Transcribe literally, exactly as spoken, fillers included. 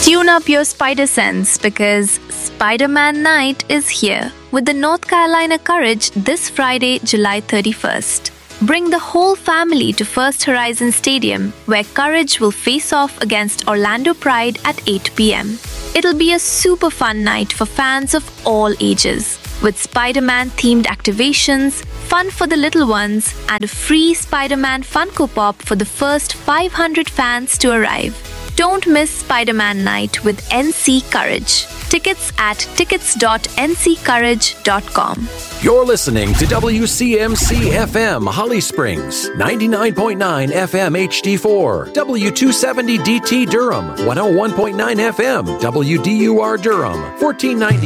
Tune up your spider sense because Spider-Man Night is here with the North Carolina Courage this Friday, July thirty-first. Bring the whole family to First Horizon Stadium where Courage will face off against Orlando Pride at eight p.m. It'll be a super fun night for fans of all ages with Spider-Man themed activations, fun for the little ones, and a free Spider-Man Funko Pop for the first five hundred fans to arrive. Don't miss Spider-Man Night with N C Courage. Tickets at tickets dot n c courage dot com. You're listening to W C M C F M Holly Springs, ninety-nine point nine F M H D four, W two seventy D T Durham, one oh one point nine F M W D U R Durham, fourteen ninety